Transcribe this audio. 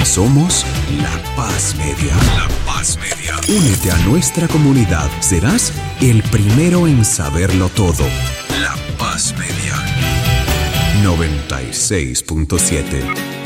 Somos La Paz Media. La Paz Media. Únete a nuestra comunidad. Serás el primero en saberlo todo. La Paz Media. 96.7